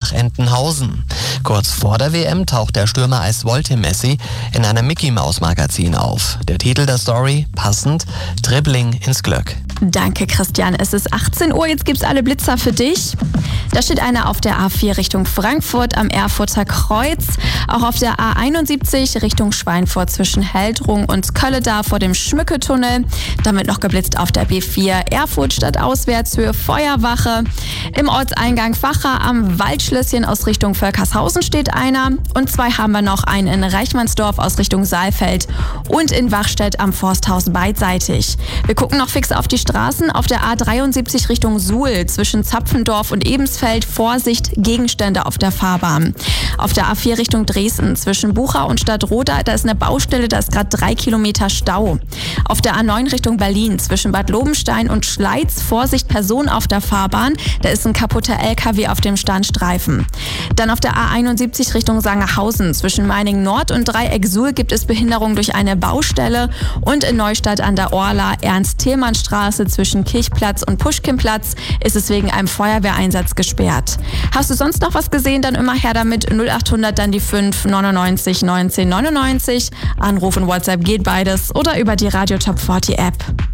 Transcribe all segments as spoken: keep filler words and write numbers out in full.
nach Entenhausen. Kurz vor der W M taucht der Stürmer als Volte-Messi in einem Mickey-Maus-Magazin auf. Der Titel der Story, passend, Dribbling ins Glück. Danke, Christian. Es ist achtzehn Uhr, jetzt gibt's alle Blitzer für dich. Da steht einer auf der A vier Richtung Frankfurt am Erfurter Kreuz. Auch auf der A einundsiebzig Richtung Schweinfurt zwischen Heldrung und Kölleda vor dem Schmücketunnel. Damit noch geblitzt auf der B vier Erfurt stadtauswärts Höhe Feuerwache. Im Ortseingang Vacha am Waldschlösschen aus Richtung Völkershausen steht einer. Und zwei haben wir noch, einen in Reichmannsdorf aus Richtung Saalfeld und in Wachstedt am Forsthaus beidseitig. Wir gucken noch fix auf die Straßen. Auf der A dreiundsiebzig Richtung Suhl zwischen Zapfendorf und Ebensfeld. Vorsicht, Gegenstände auf der Fahrbahn. Auf der A vier Richtung Dresden zwischen Bucha und Stadtroda, da ist eine Baustelle, da ist gerade drei Kilometer Stau. Auf der A neun Richtung Berlin zwischen Bad Lobenstein und Schleiz, Vorsicht, Person auf der Fahrbahn, da ist ein kaputter L K W auf dem Standstreifen. Dann auf der A einundsiebzig Richtung Sangerhausen zwischen Meiningen Nord und Dreieck Suhl gibt es Behinderung durch eine Baustelle und in Neustadt an der Orla Ernst-Thälmann-Straße zwischen Kirchplatz und Puschkinplatz ist es wegen einem Feuerwehreinsatz gesperrt. Hast du sonst noch was gesehen, dann immer her damit, null achthundert, dann die fünf neunundneunzig neunzehn neunundneunzig. Anruf und WhatsApp geht beides oder über die Radio Top vierzig App.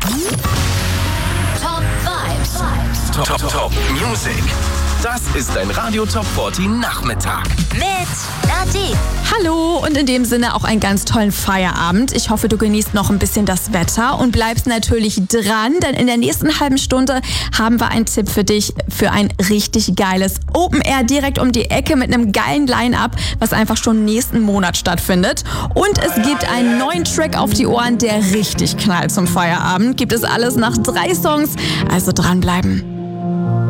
Top Vibes. Top, Top, Top Music. Das ist ein Radio Top vierzig Nachmittag. Mit Nati. Hallo und in dem Sinne auch einen ganz tollen Feierabend. Ich hoffe, du genießt noch ein bisschen das Wetter und bleibst natürlich dran, denn in der nächsten halben Stunde haben wir einen Tipp für dich für ein richtig geiles Open Air direkt um die Ecke mit einem geilen Line-Up, was einfach schon nächsten Monat stattfindet. Und es gibt einen neuen Track auf die Ohren, der richtig knallt zum Feierabend. Gibt es alles nach drei Songs, also dranbleiben.